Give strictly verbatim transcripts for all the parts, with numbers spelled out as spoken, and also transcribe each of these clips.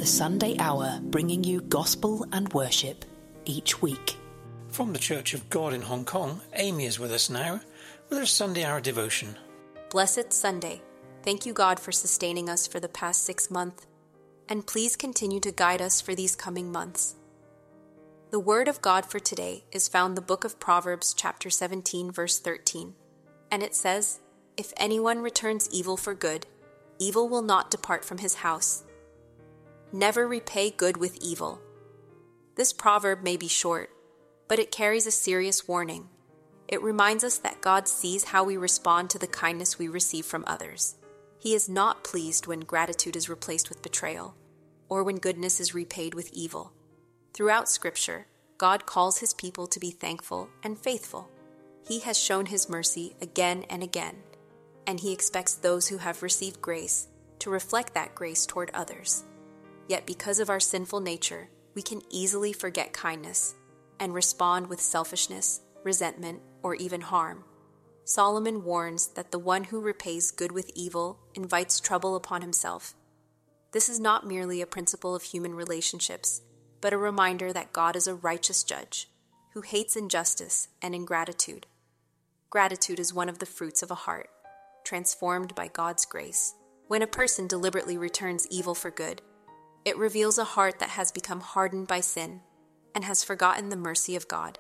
the Sunday Hour, bringing you gospel and worship each week. From the Church of God in Hong Kong, Amy is with us now with her Sunday Hour devotion. Blessed Sunday. Thank you, God, for sustaining us for the past six months, and please continue to guide us for these coming months. The word of God for today is found in the book of Proverbs, chapter seventeen, verse thirteen, and it says, "If anyone returns evil for good, evil will not depart from his house. Never repay good with evil." This proverb may be short, but it carries a serious warning. It reminds us that God sees how we respond to the kindness we receive from others. He is not pleased when gratitude is replaced with betrayal, or when goodness is repaid with evil. Throughout Scripture, God calls His people to be thankful and faithful. He has shown His mercy again and again, and He expects those who have received grace to reflect that grace toward others. Yet because of our sinful nature, we can easily forget kindness and respond with selfishness, resentment, or even harm. Solomon warns that the one who repays good with evil invites trouble upon himself. This is not merely a principle of human relationships, but a reminder that God is a righteous judge who hates injustice and ingratitude. Gratitude is one of the fruits of a heart, transformed by God's grace. When a person deliberately returns evil for good, it reveals a heart that has become hardened by sin and has forgotten the mercy of God.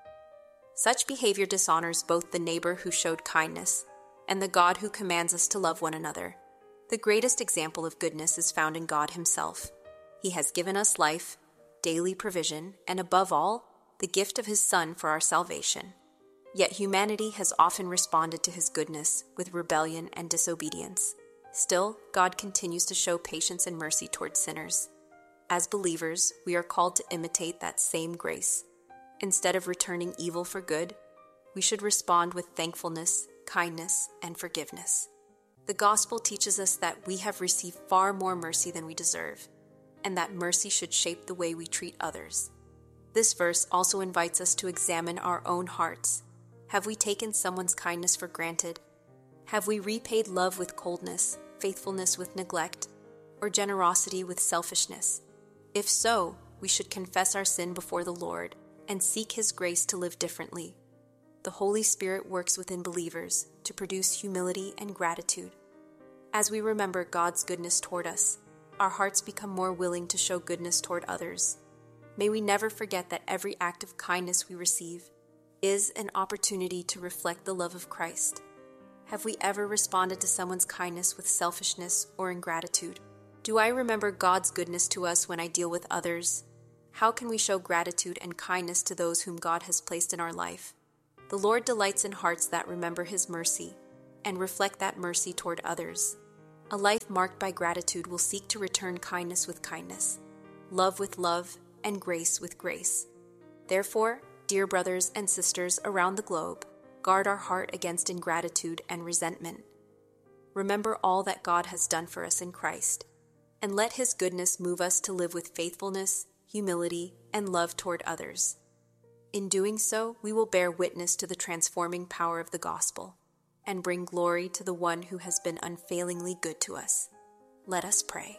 Such behavior dishonors both the neighbor who showed kindness and the God who commands us to love one another. The greatest example of goodness is found in God Himself. He has given us life, daily provision, and above all, the gift of His Son for our salvation. Yet humanity has often responded to His goodness with rebellion and disobedience. Still, God continues to show patience and mercy toward sinners. As believers, we are called to imitate that same grace. Instead of returning evil for good, we should respond with thankfulness, kindness, and forgiveness. The gospel teaches us that we have received far more mercy than we deserve, and that mercy should shape the way we treat others. This verse also invites us to examine our own hearts. Have we taken someone's kindness for granted? Have we repaid love with coldness, faithfulness with neglect, or generosity with selfishness? If so, we should confess our sin before the Lord and seek His grace to live differently. The Holy Spirit works within believers to produce humility and gratitude. As we remember God's goodness toward us, our hearts become more willing to show goodness toward others. May we never forget that every act of kindness we receive is an opportunity to reflect the love of Christ. Have we ever responded to someone's kindness with selfishness or ingratitude? Do I remember God's goodness to us when I deal with others? How can we show gratitude and kindness to those whom God has placed in our life? The Lord delights in hearts that remember His mercy and reflect that mercy toward others. A life marked by gratitude will seek to return kindness with kindness, love with love, and grace with grace. Therefore, dear brothers and sisters around the globe, guard our heart against ingratitude and resentment. Remember all that God has done for us in Christ, and let His goodness move us to live with faithfulness, humility, and love toward others. In doing so, we will bear witness to the transforming power of the gospel and bring glory to the one who has been unfailingly good to us. Let us pray.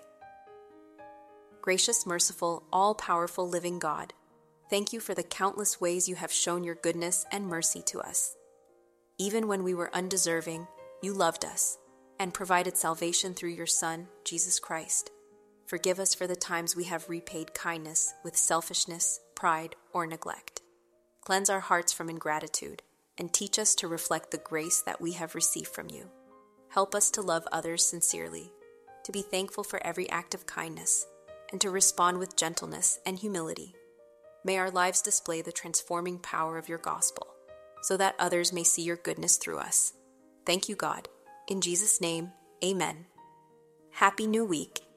Gracious, merciful, all-powerful living God, thank you for the countless ways you have shown your goodness and mercy to us. Even when we were undeserving, you loved us and provided salvation through your Son, Jesus Christ. Forgive us for the times we have repaid kindness with selfishness, pride, or neglect. Cleanse our hearts from ingratitude and teach us to reflect the grace that we have received from you. Help us to love others sincerely, to be thankful for every act of kindness, and to respond with gentleness and humility. May our lives display the transforming power of your gospel, so that others may see your goodness through us. Thank you, God. In Jesus' name, amen. Happy New Week.